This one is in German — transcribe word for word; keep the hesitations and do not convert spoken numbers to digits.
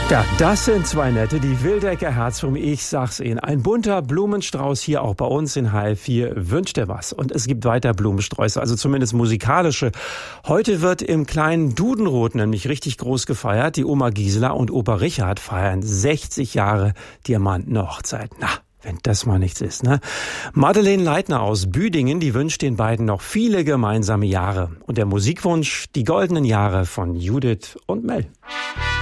Ja, das sind zwei Nette, die Wildecker Herzrum, ich sag's Ihnen. Ein bunter Blumenstrauß hier auch bei uns in H L vier wünscht er was. Und es gibt weiter Blumensträuße, also zumindest musikalische. Heute wird im kleinen Dudenroth nämlich richtig groß gefeiert. Die Oma Gisela und Opa Richard feiern sechzig Jahre diamantene Hochzeit. Na, wenn das mal nichts ist, ne? Madeleine Leitner aus Büdingen, die wünscht den beiden noch viele gemeinsame Jahre. Und der Musikwunsch, die goldenen Jahre von Judith und Mel.